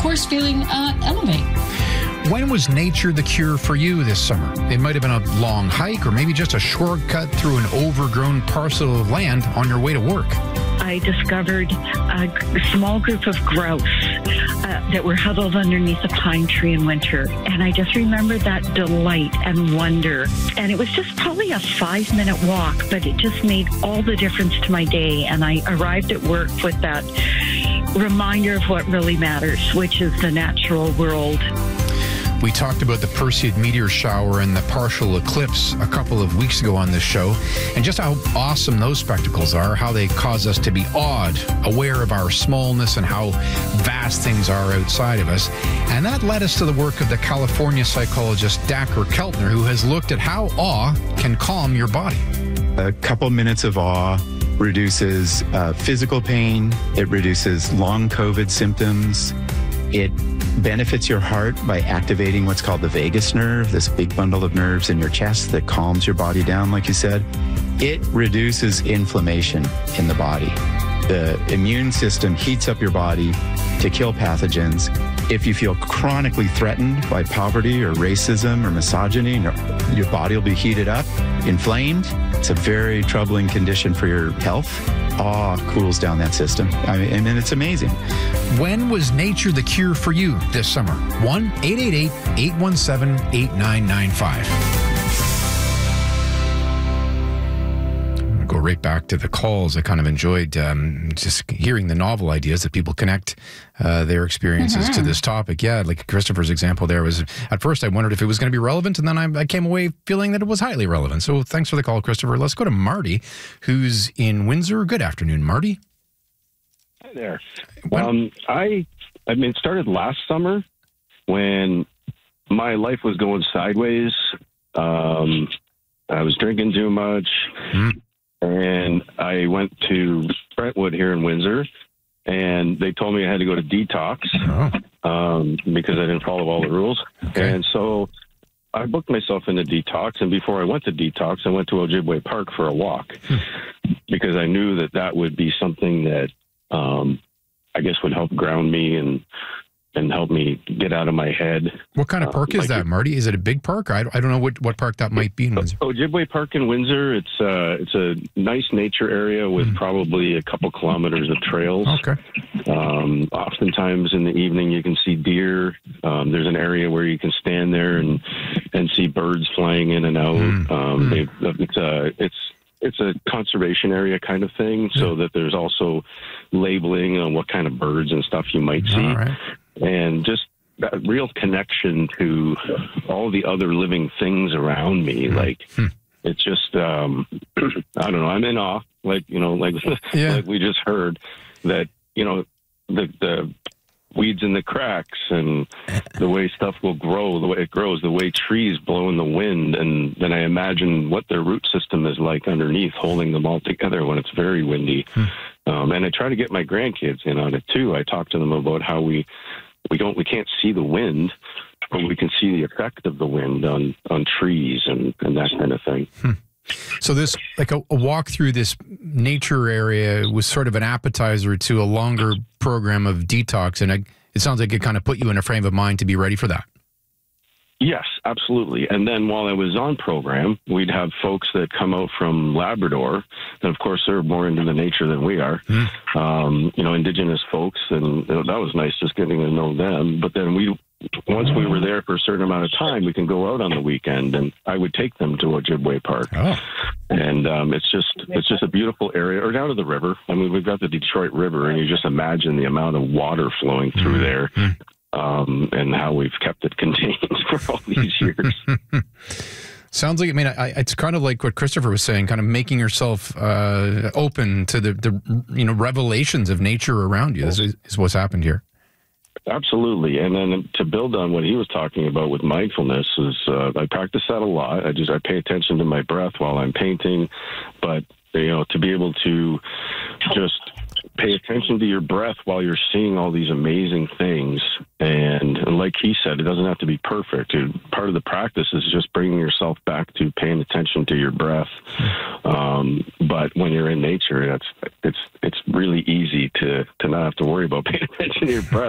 course, feeling elevate. When was nature the cure for you this summer? It might have been a long hike or maybe just a shortcut through an overgrown parcel of land on your way to work. I discovered a small group of grouse that were huddled underneath a pine tree in winter. And I just remember that delight and wonder. And it was just probably a 5-minute walk, but it just made all the difference to my day. And I arrived at work with that reminder of what really matters, which is the natural world. We talked about the Perseid meteor shower and the partial eclipse a couple of weeks ago on this show, and just how awesome those spectacles are, how they cause us to be awed, aware of our smallness and how vast things are outside of us. And that led us to the work of the California psychologist Dacher Keltner, who has looked at how awe can calm your body. A couple minutes of awe reduces physical pain. It reduces long COVID symptoms. It benefits your heart by activating what's called the vagus nerve, this big bundle of nerves in your chest that calms your body down, like you said. It reduces inflammation in the body. The immune system heats up your body to kill pathogens. If you feel chronically threatened by poverty or racism or misogyny, your body will be heated up, inflamed. It's a very troubling condition for your health. Awe cools down that system. And it's amazing. When was nature the cure for you this summer? 1-888-817-8995. Go right back to the calls. I kind of enjoyed just hearing the novel ideas that people connect their experiences to this topic. Yeah, like Christopher's example there was, at first I wondered if it was going to be relevant, and then I came away feeling that it was highly relevant. So thanks for the call, Christopher. Let's go to Marty, who's in Windsor. Good afternoon, Marty. Hi there. It started last summer when my life was going sideways. I was drinking too much. And I went to Brentwood here in Windsor, and they told me I had to go to detox because I didn't follow all the rules. Okay. And so I booked myself into detox, and before I went to detox, I went to Ojibwe Park for a walk because I knew that would be something that I guess would help ground me and help me get out of my head. What kind of park is that, Marty? Is it a big park? I don't know what park that might be in Windsor. Ojibwe Park in Windsor. It's a nice nature area with probably a couple kilometers of trails. Okay. Oftentimes in the evening you can see deer. There's an area where you can stand there and see birds flying in and out. It's a conservation area kind of thing, so that there's also labeling on what kind of birds and stuff you might see. All right. And just that real connection to all the other living things around me. Like, it's just, I don't know, I'm in awe, like we just heard that, the weeds in the cracks and the way stuff will grow, the way it grows, the way trees blow in the wind. And then I imagine what their root system is like underneath, holding them all together when it's very windy. And I try to get my grandkids in on it too. I talk to them about how we can't see the wind, but we can see the effect of the wind on trees and that kind of thing. So this, like a walk through this nature area was sort of an appetizer to a longer program of detox. And it sounds like it kind of put you in a frame of mind to be ready for that. Yes, absolutely. And then while I was on program, we'd have folks that come out from Labrador, and of course they're more into the nature than we are, indigenous folks, and that was nice just getting to know them. But then once we were there for a certain amount of time, we can go out on the weekend, and I would take them to Ojibwe Park. And it's just a beautiful area, or down to the river. I mean, we've got the Detroit River, and you just imagine the amount of water flowing through there. And how we've kept it contained for all these years. Sounds like, it's kind of like what Christopher was saying, kind of making yourself open to the revelations of nature around you is what's happened here. Absolutely. And then to build on what he was talking about with mindfulness is I practice that a lot. I pay attention to my breath while I'm painting, but to be able to just pay attention to your breath while you're seeing all these amazing things. And like he said, it doesn't have to be perfect. Part of the practice is just bringing yourself back to paying attention to your breath. But when you're in nature, it's really easy to not have to worry about paying attention to your breath.